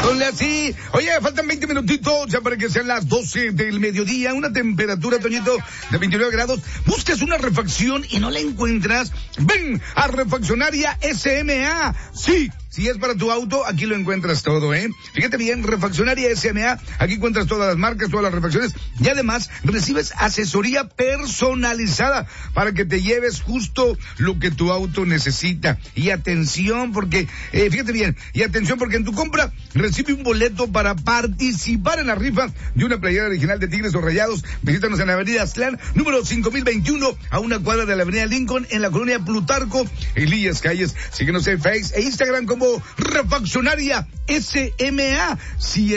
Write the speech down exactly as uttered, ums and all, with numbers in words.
Ponle así. Oye, faltan veinte minutitos ya para que sean las doce del mediodía. Una temperatura, Toñito, de veintinueve grados. Buscas una refacción y no la encuentras. Ven a Refaccionaria S M A. Sí. Si es para tu auto, aquí lo encuentras todo, ¿eh? Fíjate bien, Refaccionaria S M A, aquí encuentras todas las marcas, todas las refacciones, y además recibes asesoría personalizada para que te lleves justo lo que tu auto necesita. Y atención, porque, eh, fíjate bien, y atención porque en tu compra recibe un boleto para participar en la rifa de una playera original de Tigres o Rayados. Visítanos en la avenida Aztlán, número cinco mil veintiuno, a una cuadra de la avenida Lincoln, en la colonia Plutarco, Elías Calles. Síguenos en Facebook e Instagram como Refaccionaria S M A. Si